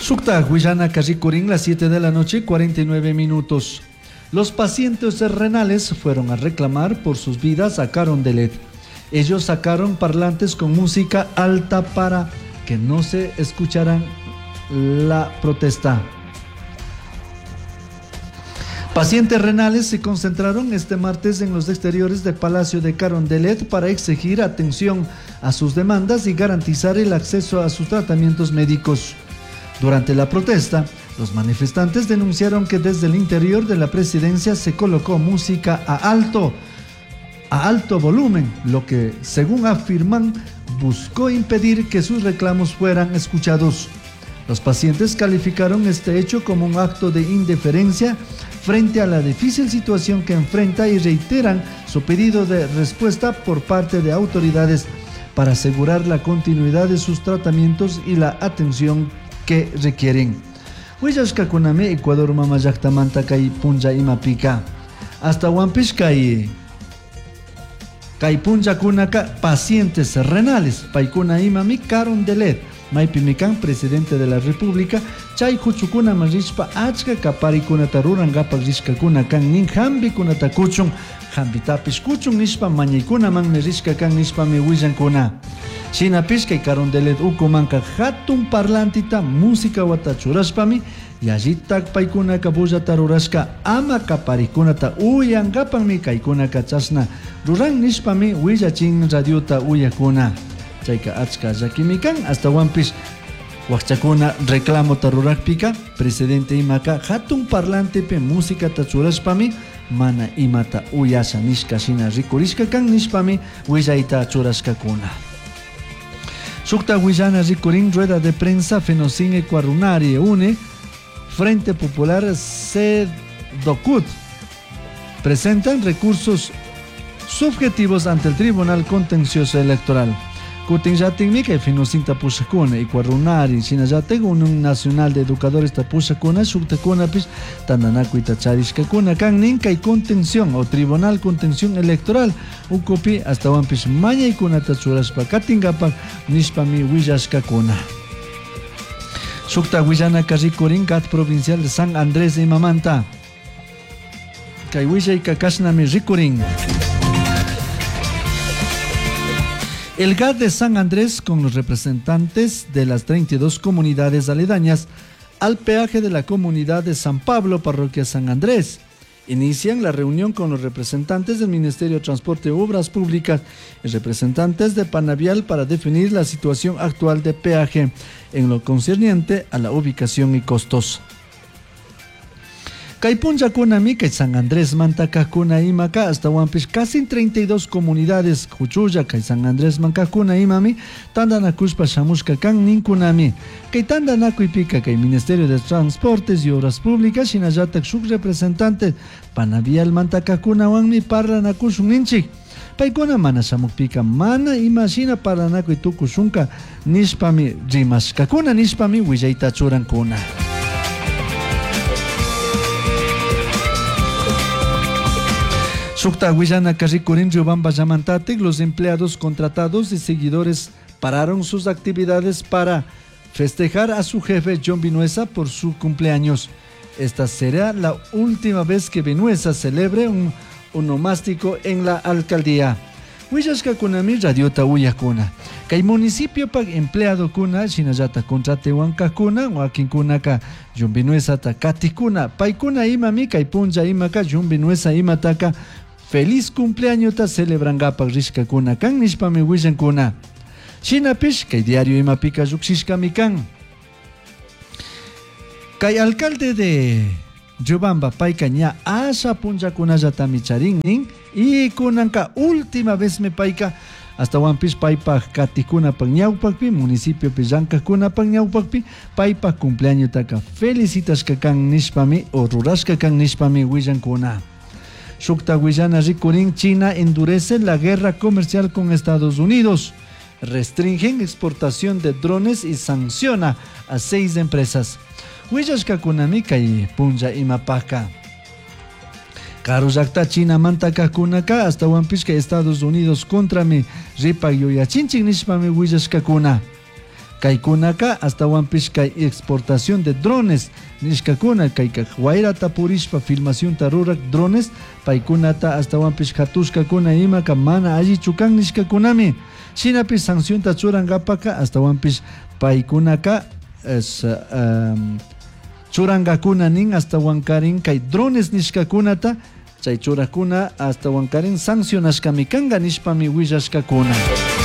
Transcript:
Sukta Huillana Kajikurin, las 7 de la noche, 49 minutos. Los pacientes renales fueron a reclamar por sus vidas a Carondelet. Ellos sacaron parlantes con música alta para que no se escucharan la protesta. Pacientes renales se concentraron este martes en los exteriores del Palacio de Carondelet para exigir atención a sus demandas y garantizar el acceso a sus tratamientos médicos. Durante la protesta, los manifestantes denunciaron que desde el interior de la presidencia se colocó música a alto volumen, lo que, según afirman, buscó impedir que sus reclamos fueran escuchados. Los pacientes calificaron este hecho como un acto de indiferencia frente a la difícil situación que enfrenta y reiteran su pedido de respuesta por parte de autoridades para asegurar la continuidad de sus tratamientos y la atención que requieren. Huillashka kuname Ecuador mama llaqtamanta kay punja imapika. Hasta Wampish kay punja kunaka pacientes renales. Paikuna imami Carondelet. Maipimikan, presidente de la República, chay huchukuna marishpa achka kaparikunata rurangapak rishkakuna kan nin hambi kunata kuchun, hambitapish kuchun nishpa mañaykuna manmi rishkakan nishpami willankuna. Shinapish kay Carondelet ukumanka hatun parlantita música wata churashpami yajitak paykunaka bullata rurashka ama kaparikunata uyangapanmi kaykunaka chasna ruran nishpami willachin radiota uyakuna. Chayka achka llakimikan hasta Wampish Huachakuna reclamo tarurakpika presidente imaka hatun parlantepe música tachurashpami mana imata uyasha nishka shina rikurishka kan nishpami willaita churashkakuna. Sukta Huillana rikurin rueda de prensa Fenosin Ecuarunari une Frente Popular CEDOCUT presentan recursos subjetivos ante el Tribunal Contencioso Electoral. Kutin yatin que Fenosin tapushakuna Ecuarunari Shinayateg Unión Nacional de Educadores tapushakuna Shuktakuna pish Tananaku itacharishkakuna kan ninka y contención o Tribunal Contención Electoral ukupi hasta Wampish mañaykuna tachurashpa katingapak nishpami willashkakuna. Shukta Huillana Kajikurin Gat Provincial de San Andrés Imamanta kay willayka kashnami rikurin. El GAT de San Andrés, con los representantes de las 32 comunidades aledañas al peaje de la comunidad de San Pablo, parroquia San Andrés, inician la reunión con los representantes del Ministerio de Transporte y Obras Públicas y representantes de Panavial para definir la situación actual de peaje en lo concerniente a la ubicación y costos. Kaipunja kunami kay San Andrés mantakakuna imaka hasta Wampish casi 32 comunidades Huchuya kay San Andrés mankakuna imami tandanakushpa shamushka kan ninkunami kay tandanakuipika kay Ministerio de Transportes y Obras Públicas shinallatak shuk representantes Panavial mantakakuna wanmi parlanakushun ninchik paykuna mana shamukpika mana imashina parlanakuy tukushunka nishpami rimashkakuna nishpami willayta churankuna. Sukta Huillana Kajikurin Riobamba Yamantatec, los empleados contratados y seguidores pararon sus actividades para festejar a su jefe John Vinuesa por su cumpleaños. Esta será la última vez que Vinuesa celebre un onomástico en la alcaldía. Huillashka kunami radiota uyakuna. Kay municipio pag empleado kuna shinayata contrate wankakuna wakin kunaka John Vinuesa ta katikuna paikuna imami kay punja imaka John Vinuesa imataka feliz cumpleaños ta celebrangapak rishkakuna kan nishpami willankuna. Shinapish kay diario imapika llukshishkami kan. Kay alcalde de Riobamba payka ña asha punjakunallatami charinnin y kunanka última vez me payka hasta Wampish paypak katikunapak ñawpakpi municipiopi llank'akunapak ñawpakpi paypak cumpleaños taka felicitashka kan nishpami o rurashka kan nishpami willankuna. Shukta Huillana rikurin China endurece la guerra comercial con Estados Unidos, restringen exportación de drones y sanciona a 6 empresas. Huillashka kunami kay punja imapaka. Karu llaqta China mantakakkunaka hasta Wampish Estados Unidos contra mi ripa yoyachinchik nishpami willashkakuna. Kaikunaka hasta wampish kay exportación de drones nishkakuna kaykak wayrata purishpa filmación tarurak drones paikunata hasta wampish hatushkakuna imaka mana allichukan nishkakunami shinapi sanción churangapaka hasta wampish paikunaka churangakuna nin hasta wankarin kay drones nishkakunata chay churakuna hasta wankarin sancionashkami kanga nishpami willashkakuna.